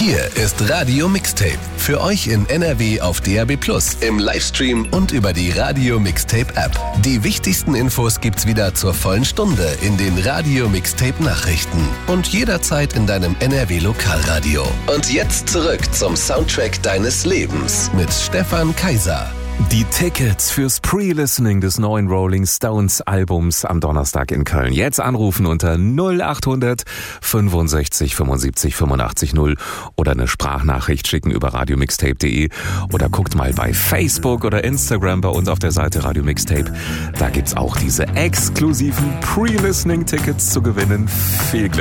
Hier ist Radio Mixtape. Für euch in NRW auf DAB+, im Livestream und über die Radio Mixtape App. Die wichtigsten Infos gibt's wieder zur vollen Stunde in den Radio Mixtape Nachrichten und jederzeit in deinem NRW Lokalradio. Und jetzt zurück zum Soundtrack deines Lebens mit Stefan Kaiser. Die Tickets fürs Pre-Listening des neuen Rolling Stones Albums am Donnerstag in Köln. Jetzt anrufen unter 0800 65 75 85 0 oder eine Sprachnachricht schicken über radiomixtape.de oder guckt mal bei Facebook oder Instagram bei uns auf der Seite Radio Mixtape. Da gibt's auch diese exklusiven Pre-Listening-Tickets zu gewinnen. Viel Glück!